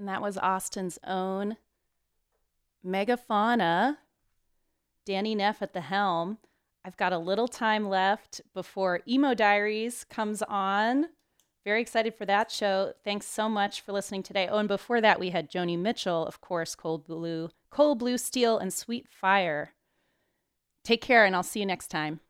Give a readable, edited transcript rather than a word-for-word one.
And that was Austin's own Megafauna, Danny Neff at the helm. I've got a little time left before Emo Diaries comes on. Very excited for that show. Thanks so much for listening today. Oh, and before that, we had Joni Mitchell, of course, Cold Blue Steel, and Sweet Fire. Take care, and I'll see you next time.